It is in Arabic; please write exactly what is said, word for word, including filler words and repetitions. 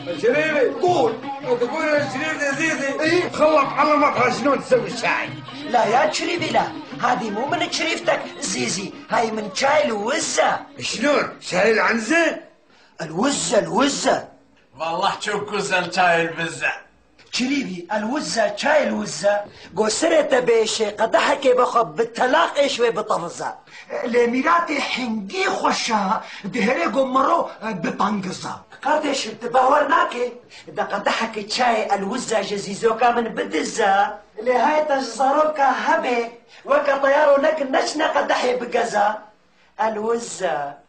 شريفي قول. تقول يا شريف يا زيزي ايه؟ خلط علمك شلون تسوي الشاي. لا يا شريفي لا، هذه مو من شريفتك زيزي، هاي من شاي الوزة. شلون؟ شاي العنزة؟ الوزة الوزة والله شوف كوزن شاي البزة. شريفي الوزة شاي الوزة قوسرة بيشي قدحكي بخب بالتلاقي شوي بطفزة لميراتي حنجي خوشها دهري قمرو بطنقزة قدش تباورناكي دا قدحكي شاي الوزة جزيزوكا من بدزة لهاي تجزاروكا هبي وكا طيارو لك نشنا قدحي بقزة الوزة